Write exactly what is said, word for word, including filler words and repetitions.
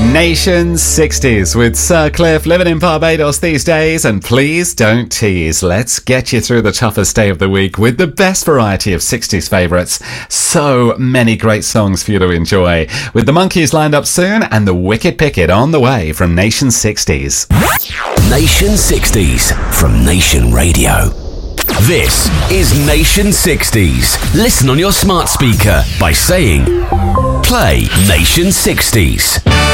Nation sixties with Sir Cliff, living in Barbados these days, and please don't tease. Let's get you through the toughest day of the week with the best variety of sixties favourites. So many great songs for you to enjoy, with the Monkees lined up soon and the Wicked Picket on the way from Nation sixties. Nation sixties from Nation Radio. This is Nation sixties. Listen on your smart speaker by saying, play Nation sixties.